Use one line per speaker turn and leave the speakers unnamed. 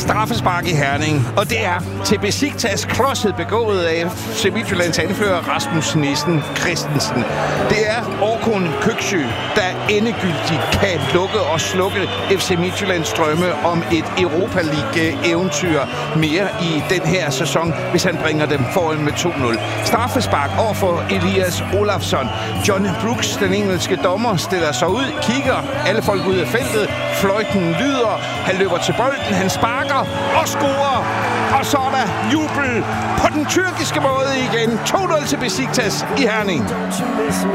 straffespark i Herning, og det er til Besiktas klodset begået af FC Midtjyllands anfører Rasmus Nissen Christensen. Det er Orkun Köksü, der endegyldigt kan lukke og slukke FC Midtjyllands drømme om et Europa League-eventyr mere i den her sæson, hvis han bringer dem foran med 2-0. Straffespark over for Elias Olafsson. John Brooks, den engelske dommer, stiller sig ud, kigger alle folk ud af feltet. Fløjten lyder, han løber til bolden, han sparker og scorer. Og så er der jubel på den tyrkiske måde igen. 2-0 til Besiktas i Herning.